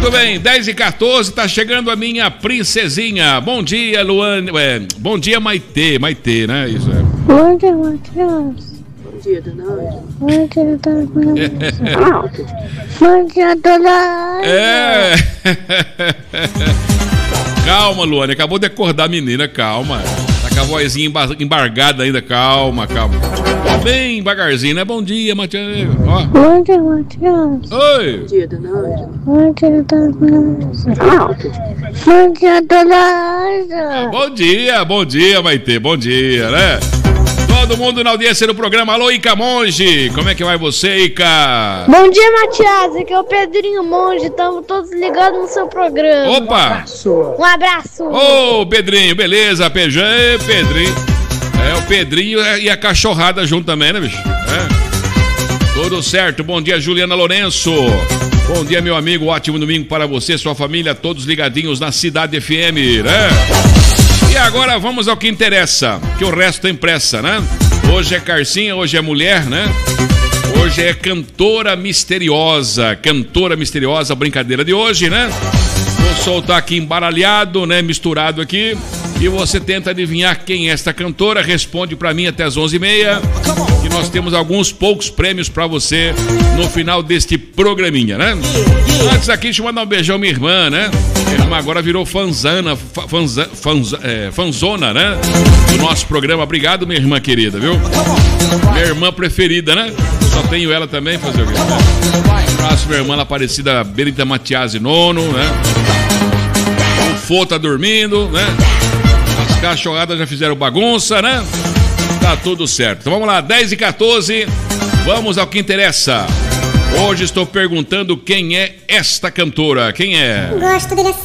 Muito bem, 10h14, tá chegando a minha princesinha. Bom dia, Luane. Bom dia, Maitê, né? Isso é. Bom dia, Matheus. Bom dia, dona Ângela. Bom dia, dona Bom dia, dona É. Calma, Luane, acabou de acordar a menina, calma. Tá com a vozinha embargada ainda, calma. Bem devagarzinho, né? Bom dia, Matheus. Ó. Bom dia, Matheus. Oi. Bom dia, dona Ângela. Bom dia, dona Bom dia, dona Bom dia, Maitê, bom dia, né? Todo mundo na audiência do programa. Alô, Ica Monge, como é que vai você, Ica? Bom dia, Matias, aqui é o Pedrinho Monge, estamos todos ligados no seu programa. Opa! Um abraço. Ô, Pedrinho, beleza, Pedrinho. É, o Pedrinho e a cachorrada junto também, né, bicho? É. Tudo certo, bom dia, Juliana Lourenço. Bom dia, meu amigo, ótimo domingo para você, sua família, todos ligadinhos na Cidade FM, né? E agora vamos ao que interessa, que o resto tem pressa, né? Hoje é Carcinha, hoje é mulher, né? Hoje é cantora misteriosa, brincadeira de hoje, né? Vou soltar aqui embaralhado, né? Misturado aqui. E você tenta adivinhar quem é esta cantora, responde pra mim até as 11h30, que nós temos alguns poucos prêmios pra você no final deste programinha, né? Antes aqui, deixa eu mandar um beijão à minha irmã, né? Minha irmã agora virou fanzona, né? Do nosso programa. Obrigado, minha irmã querida, viu? Minha irmã preferida, né? Só tenho ela também, fazer o quê? Um abraço, minha irmã Aparecida Benita Matiasi Nono, né? O Fô tá dormindo, né? As cachorradas já fizeram bagunça, né? Tá tudo certo. Então vamos lá, 10h14, vamos ao que interessa. Hoje estou perguntando quem é esta cantora. Quem é? Gosto dele assim.